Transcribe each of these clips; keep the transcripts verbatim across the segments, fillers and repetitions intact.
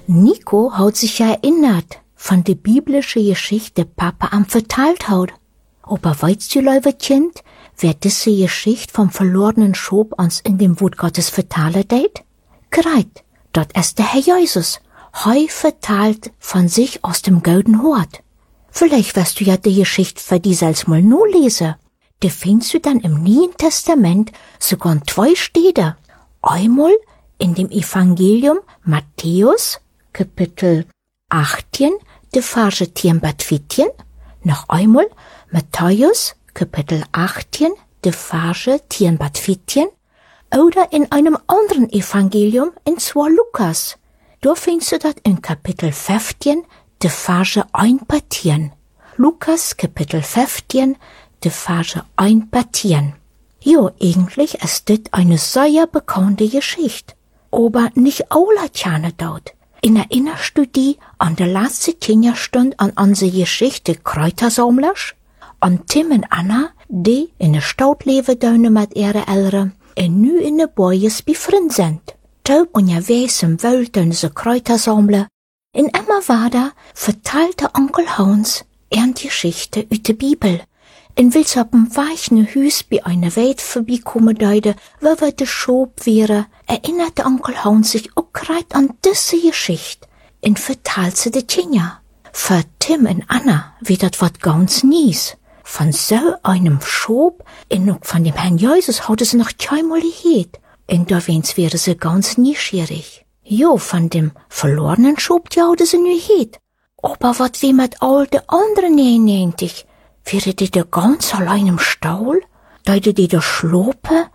Nico hat sich ja erinnert von der biblischen Geschichte Papa am verteilt hat. Aber weißt du, liebe Kind, wer diese Geschichte vom verlorenen Schop uns in dem Wort Gottes verteilen deit? Greit, dort ist der Herr Jesus. Heu verteilt von sich aus dem golden Hort. Vielleicht wirst du ja die Geschichte für die selbst mal nur lesen. Da findest du dann im Neuen Testament sogar zwei Städte. Einmal in dem Evangelium Matthäus, Kapitel achtzehn, de Verse zehn bis vierzehn. Noch einmal Matthäus, Kapitel achtzehn, de Verse zehn bis vierzehn. Oder in einem anderen Evangelium, in zwar Lukas. Da findest du das in Kapitel fünfzehn, de Verse eins bis zehn. Lukas, Kapitel fünfzehn, de Verse eins bis zehn. Jo, eigentlich ist das eine sehr bekannte Geschichte. Aber nicht alle kennen dort. Erinnerst du dich an der letzte Kinderstunde an unsere Geschichte Kräutersammlers? An Tim und Anna, die in der Stadt leben dürfen mit ihren Eltern und nu in den Boyes befreundet sind. Taub unterwegs im Wald dürfen sie Kräuter sammeln. Und immer weiter verteilte Onkel Hans eine Geschichte aus der Bibel. Und will sie auf dem weichen Hüs bei einer Welt vorbeikommen deuten, wo wir de Schop wäre, erinnerte Onkel Hans sich auch grad an diese Geschichte und verteilt sie de Kinder. Für Tim und Anna wird das wat ganz nies. Von so einem Schop und auch von dem Herrn Jesus hatte sie noch keinmal gehört. Und da wens wäre sie ganz neugierig. Jo, von dem verlorenen Schop, die hatte sie nie gehört. Aber wat wie mit all de anderen neunzig? Wäre die da ganz allein im Stall? Deute die da schlope?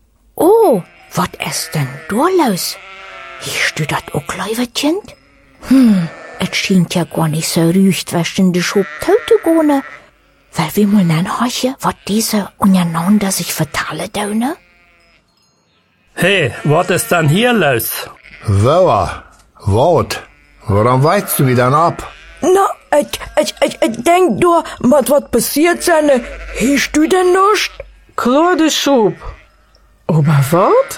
Oh, wat ist denn da los? Hiest du dat auch, liebe Kind? Hm, et scheint ja gar nicht so rücht, was in de Schop töte gone. Weil wir mal nachhorchen, wat diese untereinander sich verteilen dürfen? Hey, wat ist denn hier los? Woa, wat? Warum weißt du mich dann ab? Na, ich, ich, ich, ich denk du, mit wat passiert sein, hiest du denn nicht? Klar, de Schop. Aber wat?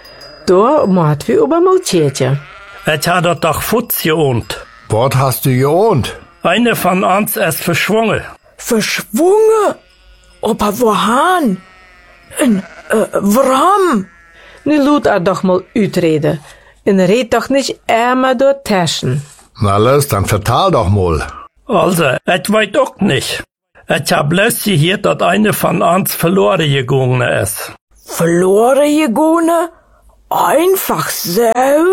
Da maat wir über Maltetje. Et hat dat doch Futz geohnt. Was hast du geohnt? Eine von uns ist verschwungen. Verschwungen? Aber wohan? En, äh, warum? Nu laat er doch mal uitreden. En red doch nicht immer door Taschen. Na los, dann vertal doch mal. Also, et weet auch nicht. Et hab bloß gehört, dass eine von uns verloren gegangen ist. Verloren gegangen? Einfach so?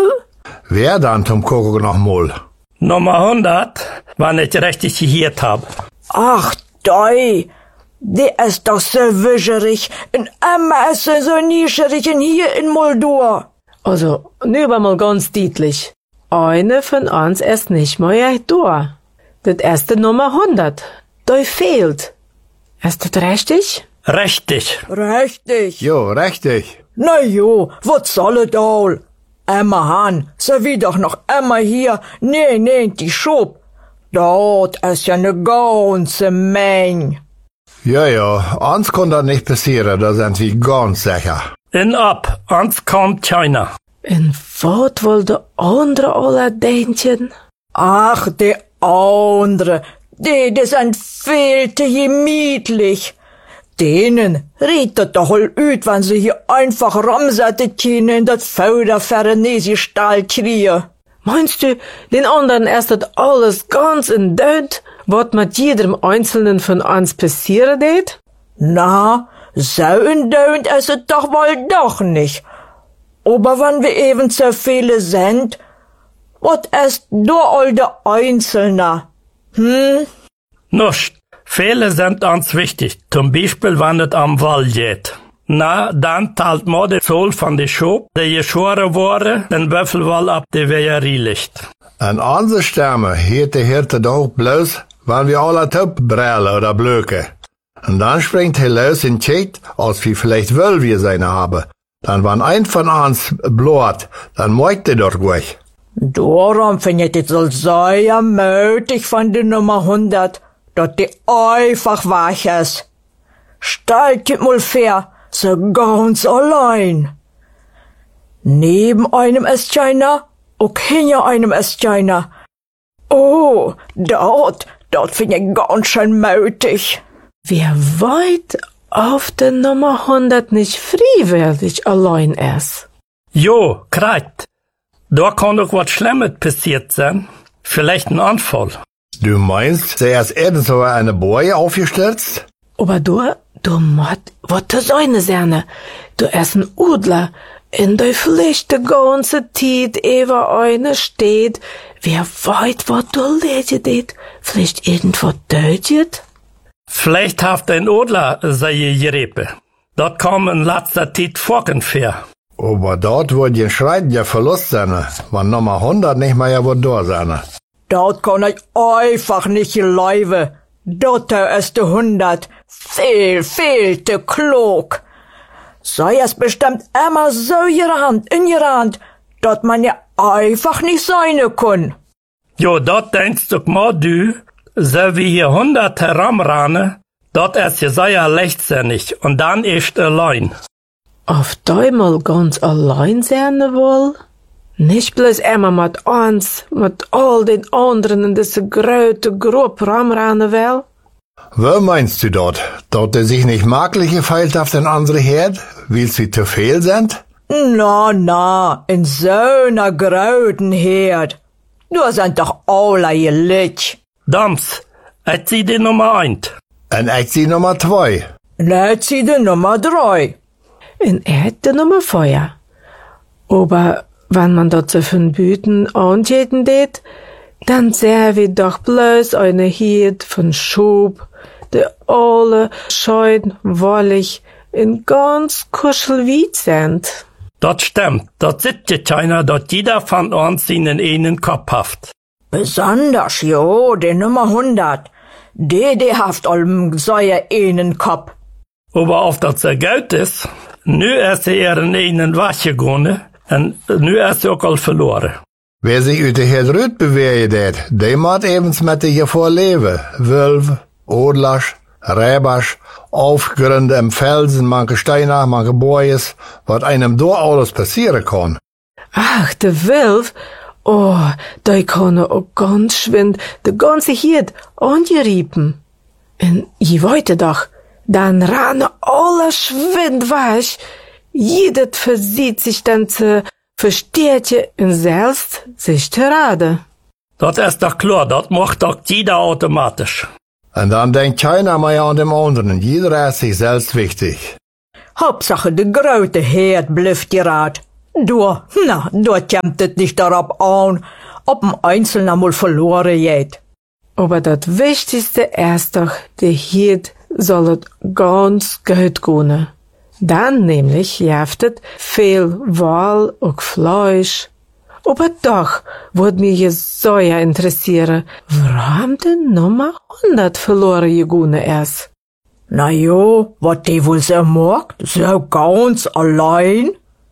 Wer dann zum Kuckuck noch mal? Nummer hundert, wenn ich richtig gehört hab. Ach, doi. Die ist doch so wischerig. Und Emma ist so nischerig und hier in Moldor. Also, nu war mal ganz deutlich. Eine von uns ist nicht mehr da. Das erste Nummer hundert. Da fehlt. Ist das richtig? Richtig. Richtig. Jo, richtig. Na jo, was soll es all? Emma Han, so wie doch noch Emma hier. Nee, nee, die Schub. Dort ist ja ne ganze Menge. Ja, ja, uns kann das nicht passieren, da sind wir ganz sicher. In ab, uns kommt keiner. En wat wil de andere alle denken? Ach, die andere, die, die sind viel zu gemütlich. Denen redet doch all üt, wenn sie hier einfach rumsetzen können in das Fauderfernesi Stall kriegen. Meinst du, den anderen ist das alles ganz in Död, was mit jedem Einzelnen von uns passieren wird? Na, so in Död ist es doch wohl doch nicht. Aber wenn wir eben so viele sind, was ist da all der Einzelne? Hm? Nicht. Viele sind uns wichtig. Zum Beispiel, wenn es am Wald geht. Na, dann teilt man die Zoll von der Schop, die geschoren wurde, den Büffelwall ab der Weherie liegt. An unsere Stämme hielt die Hirte doch bloß, wenn wir alle Töpfe brellen oder blöken. Und dann springt er los in Chet, als wir vielleicht wohl wir seine haben. Dann, wenn ein von uns blut, dann möchte er doch gleich. Darum finde ich es so sehr mutig von der Nummer hundert, dass die einfach wach ist. Stellt mal fair, so ganz allein. Neben einem ist keiner, ook hinter einem ist keiner. Oh, dort, dort find ich ganz schön mutig. Wer wollt auf der Nummer hundert nicht freiwillig allein ist? Jo, kreit. Da kann doch was Schlimmes passiert sein. Vielleicht ein Anfall. Du meinst, der ist eben so eine Boje aufgestürzt? Aber du, du mott, wat du seine Serne. Du ist ein Udler. In der Pflicht die ganze Zeit über eine steht. Wer weiß, was du ledet. Vielleicht irgendwas deutet? Vielleicht haft ein Odler seine Geräpe. Dort kam in letzter Zeit Forkenfair. Aber dort wird ein schreitender Verlust sein, wenn Nummer hundert nicht mehr wird da sein. Dort kann ich einfach nicht leiben. Dort ist der hundert. Viel, viel zu klug. Sei es bestimmt immer so gerannt, in gerannt, dort man ja einfach nicht sein kann. Jo, dort denkst du mal du, so wie hier hundert heranrannen, dort ist ja sehr leichtsinnig und dann ist allein. Auf einmal ganz allein sein wohl? Nicht bloß immer mit uns, mit all den anderen in diese große Gruppe ramrennen will? Wo meinst du dort? Dort er sich nicht maglich gefeilt auf den anderen Herd, weil sie zu viel sind? Na, na, in so einer großen Herd. Du sind doch alle gleich. Dams, ich zieh die Nummer eins. Und ich sie Nummer zwei. Und ich zieh die Nummer drei. Und er hat die Nummer vier. Aber wenn man dort so von Büten anjeten det, dann sehen wir doch bloß eine Herd von Schub, die alle schön wollig in ganz kuschelweit sind. Das stimmt, dort sitzt ja keiner, dort jeder von uns seinen einen Kopf haft. Besonders, jo, die Nummer hundert. Die, die haft allem so einen Kopf. Aber auf das er Geld ist, nu ist er in einen Wasche gegangen und nu ist er auch all verloren. Wer sich uit de Herd rüt bewegen det, die moet evens met de gevaar leven. Wulf, Odlers, Räbers, Aufgründe im Felsen, manche Steine, manche Bojes, wat einem da alles passieren kann. Ach, der Wolf, oh, da kann er auch ganz schwind de ganze Herd angeriepen. Und je weiter doch, dann rannen alle schwind weg. Jeder versieht sich dann zu versteht je und selbst sich zu raden. Das ist doch klar, das macht doch jeder automatisch. Und dann denkt keiner mehr an dem anderen, jeder ist sich selbst wichtig. Hauptsache, de grote Herd blüfft gerad. Du, na, du kämmt het nicht darauf an, ob ein Einzelner mal verloren geht. Aber das Wichtigste ist doch, der Herd soll es ganz gut gehen. Dann nämlich jaftet viel Wal und Fleisch. Aber doch würde mich jetzt so ja interessieren, warum die Nummer hundert verloren gegangen ist. Na jo, wat die wohl so macht, so ganz allein?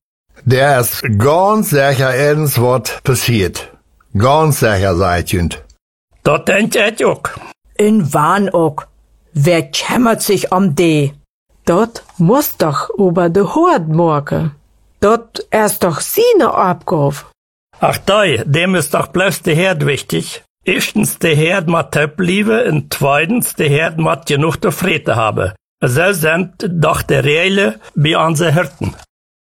Der ist ganz sicher irgendwas wat passiert. Ganz sicher, seid jünd. Das denkt ich auch. In wann auch? Wer kümmert sich um die? Dort muss doch über de Hort morgen. Dort ist doch seine Abgabe. Ach da, dem ist doch bloß der Herd wichtig. Erstens, der Herd mat Töpp liebe und zweitens, der Herd mat genug zu freten haben. So sind doch die Reile bei unseren Hirten.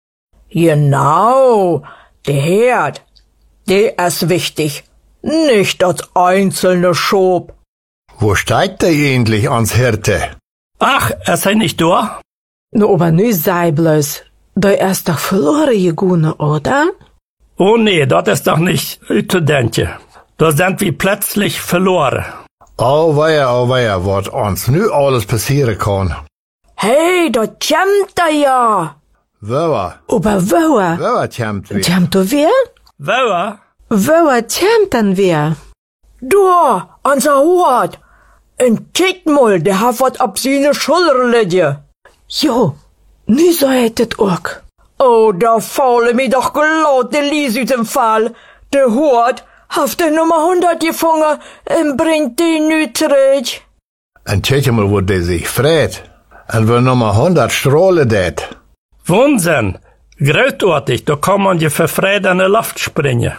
Genau, der Herd, der ist wichtig, nicht das einzelne Schob. Wo steigt der eigentlich ans Hirte? Ach, ist er nicht da? No, aber nu sei bloß, da ist doch verloren gegangen, oder? Oh nee, das ist doch nicht zu denken. Da sind wir plötzlich verloren. Oh weia, oh weia, wat uns nu alles passieren kann. Hey, da kämmt er ja. Woa, Aber woher? woa kämmt wie? Tjamt du wer? Woher? Woher tjamt dann wer? Da, unser Hort. En kijk mal, der hat wat ab seine Schulter liegen. Jo, nu so hättet auch. Oh, da faule mir doch glatt de Lies uit dem Fall. Der Hort hat die Nummer hundert gefangen und bringt die nu zurück. En tjetje mal, wo der sich freut. En wo Nummer hundert strahlen det. Wahnsinn! Großartig, da kann man je verfreit in die Luft springen.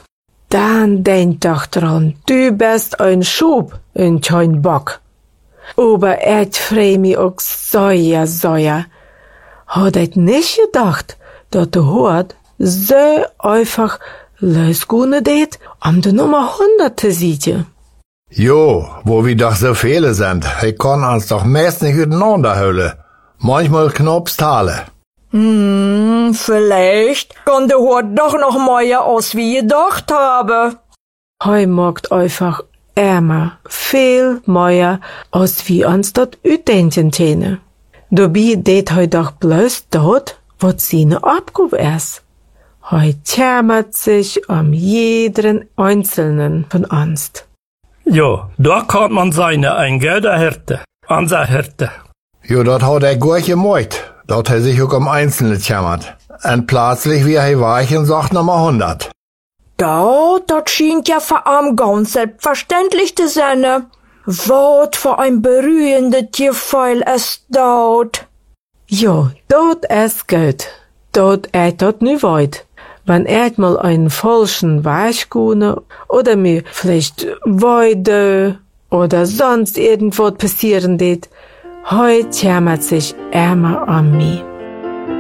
Dann denk doch dran, du bist ein Schub und kein Bock. Aber et freu mich auch sehr, sehr. Hat et nicht gedacht, dat de Hort so einfach losgehen det, um de Nummer hundert zu sehen. Jo, wo wir doch so viele sind, ich kann uns doch meist nicht übereinander holen. Manchmal knapp's Tale. Hm, vielleicht kann der Hort doch noch mehr aus wie gedacht habe. Hei macht einfach ärmer, viel mehr, als wie uns dat utdenken täne. Dabei det hei doch bloß dort, wat seine Abgabe ist. Hei kümmert sich um jeden Einzelnen von uns. Ja, da kann man seine ein guter Hirte, unser Hirte. Jo, dat hat er gut gemacht. Dat hat sich auch um Einzelne gekümmert. Und plötzlich wie er weich und sagt Nummer hundert. Da, dat schien ja für am ganz selbstverständlich zu sein. Wat für ein berührendes Gefühl ist dort. Ja, dort ist gut. Dort ist dort nicht weit. Wenn er mal einen falschen Weg gehen oder mir vielleicht weide oder sonst irgendwas passieren wird, heute kümmert sich immer um mich.